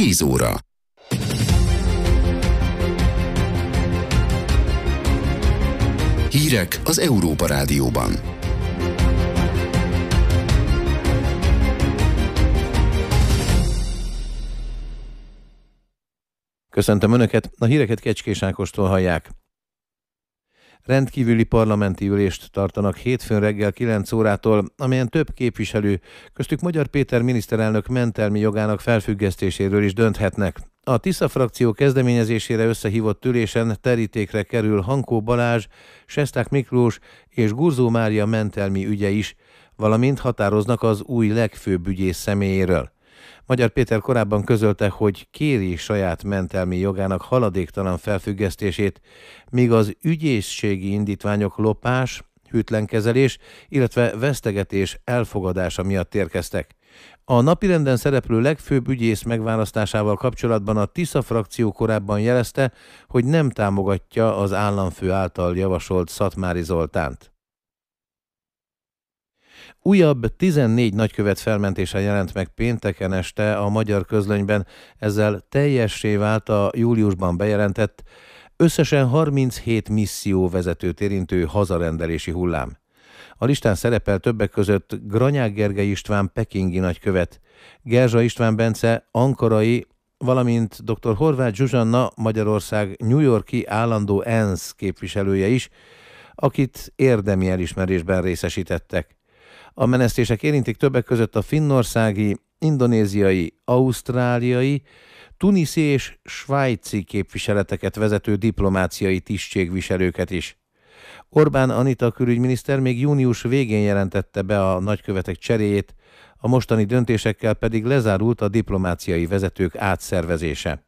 10 óra. Hírek az Európa Rádióban. Köszöntöm Önöket, a híreket Kecskés Ákostól hallják. Rendkívüli parlamenti ülést tartanak hétfőn reggel 9 órától, amelyen több képviselő, köztük Magyar Péter miniszterelnök mentelmi jogának felfüggesztéséről is dönthetnek. A Tisza frakció kezdeményezésére összehívott ülésen terítékre kerül Hankó Balázs, Sesták Miklós és Gurzó Mária mentelmi ügye is, valamint határoznak az új legfőbb ügyész személyéről. Magyar Péter korábban közölte, hogy kéri saját mentelmi jogának haladéktalan felfüggesztését, míg az ügyészségi indítványok lopás, hűtlenkezelés, illetve vesztegetés elfogadása miatt érkeztek. A napirenden szereplő legfőbb ügyész megválasztásával kapcsolatban a Tisza frakció korábban jelezte, hogy nem támogatja az államfő által javasolt Szatmári Zoltánt. Újabb 14 nagykövet felmentése jelent meg pénteken este a Magyar Közlönyben, ezzel teljessé vált a júliusban bejelentett, összesen 37 misszióvezetőt érintő hazarendelési hullám. A listán szerepel többek között Granyák Gergely István pekingi nagykövet, Gerzsa István Bence ankarai, valamint dr. Horváth Zsuzsanna Magyarország New York-i állandó ENSZ képviselője is, akit érdemi elismerésben részesítettek. A menesztések érintik többek között a finnországi, indonéziai, ausztráliai, tuniszi és svájci képviseleteket vezető diplomáciai tisztségviselőket is. Orbán Anita külügyminiszter még június végén jelentette be a nagykövetek cseréjét, a mostani döntésekkel pedig lezárult a diplomáciai vezetők átszervezése.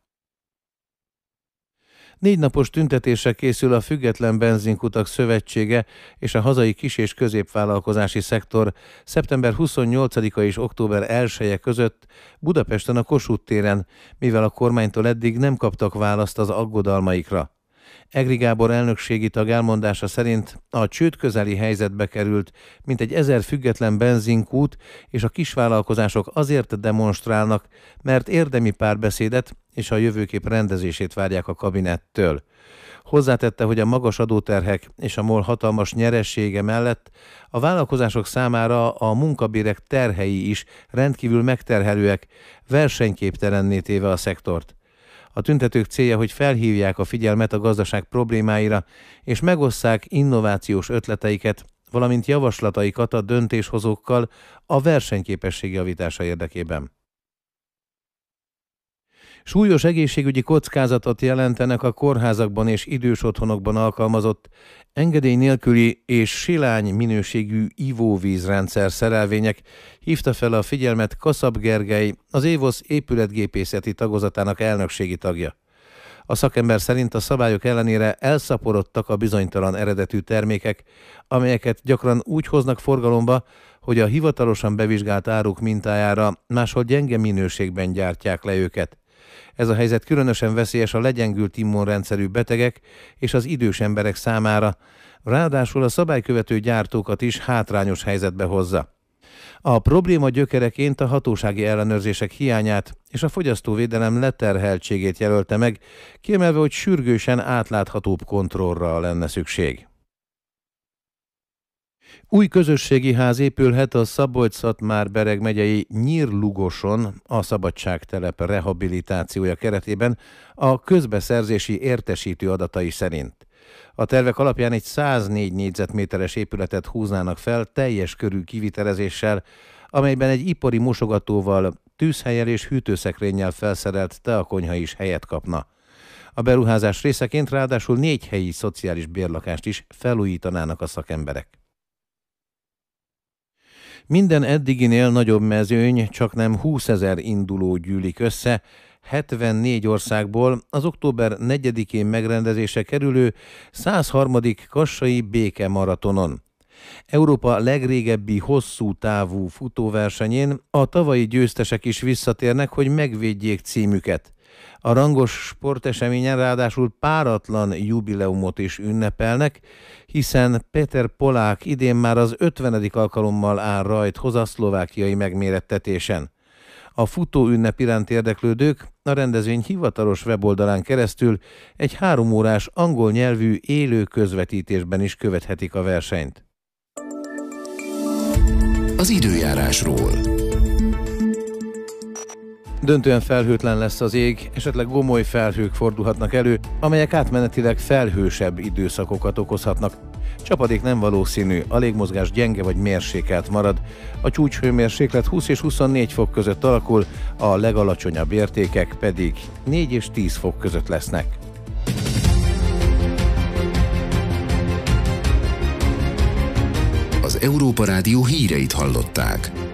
4 napos tüntetésre készül a Független Benzinkutak Szövetsége és a hazai kis- és középvállalkozási szektor szeptember 28-a és október 1-e között Budapesten a Kossuth téren, mivel a kormánytól eddig nem kaptak választ az aggodalmaikra. Egri Gábor elnökségi tag elmondása szerint a csőd közeli helyzetbe került mintegy 1000 független benzinkút, és a kisvállalkozások azért demonstrálnak, mert érdemi párbeszédet és a jövőkép rendezését várják a kabinettől. Hozzátette, hogy a magas adóterhek és a MOL hatalmas nyeressége mellett a vállalkozások számára a munkabérek terhei is rendkívül megterhelőek, versenyképtelenné téve a szektort. A tüntetők célja, hogy felhívják a figyelmet a gazdaság problémáira, és megosszák innovációs ötleteiket, valamint javaslataikat a döntéshozókkal a versenyképesség javítása érdekében. Súlyos egészségügyi kockázatot jelentenek a kórházakban és idős otthonokban alkalmazott, engedély nélküli és silány minőségű ivóvízrendszer szerelvények, hívta fel a figyelmet Kaszab Gergely, az Évosz épületgépészeti tagozatának elnökségi tagja. A szakember szerint a szabályok ellenére elszaporodtak a bizonytalan eredetű termékek, amelyeket gyakran úgy hoznak forgalomba, hogy a hivatalosan bevizsgált áruk mintájára máshol gyenge minőségben gyártják le őket. Ez a helyzet különösen veszélyes a legyengült immunrendszerű betegek és az idős emberek számára, ráadásul a szabálykövető gyártókat is hátrányos helyzetbe hozza. A probléma gyökereként a hatósági ellenőrzések hiányát és a fogyasztóvédelem leterheltségét jelölte meg, kiemelve, hogy sürgősen átláthatóbb kontrollra lenne szükség. Új közösségi ház épülhet a Szabolcs-Szatmár-Bereg megyei Nyírlugoson a Szabadságtelep rehabilitációja keretében a közbeszerzési értesítő adatai szerint. A tervek alapján egy 104 négyzetméteres épületet húznának fel teljes körű kivitelezéssel, amelyben egy ipari mosogatóval, tűzhellyel és hűtőszekrényel felszerelt teakonyha is helyet kapna. A beruházás részeként ráadásul 4 helyi szociális bérlakást is felújítanának a szakemberek. Minden eddiginél nagyobb mezőny, csaknem 20 000 induló gyűlik össze, 74 országból az október 4-én megrendezésre kerülő 103. Kassai Béke Maratonon. Európa legrégebbi hosszú távú futóversenyén a tavalyi győztesek is visszatérnek, hogy megvédjék címüket. A rangos sporteseményen ráadásul páratlan jubileumot is ünnepelnek, hiszen Peter Polák idén már az 50. alkalommal áll rajthoz a szlovákiai megmérettetésen. A futóünnep iránt érdeklődők a rendezvény hivatalos weboldalán keresztül egy 3 órás angol nyelvű élő közvetítésben is követhetik a versenyt. Az időjárásról. Döntően felhőtlen lesz az ég, esetleg gomoly felhők fordulhatnak elő, amelyek átmenetileg felhősebb időszakokat okozhatnak. Csapadék nem valószínű, a légmozgás gyenge vagy mérsékelt marad. A csúcshőmérséklet 20 és 24 fok között alakul, a legalacsonyabb értékek pedig 4 és 10 fok között lesznek. Az Európa Rádió híreit hallották.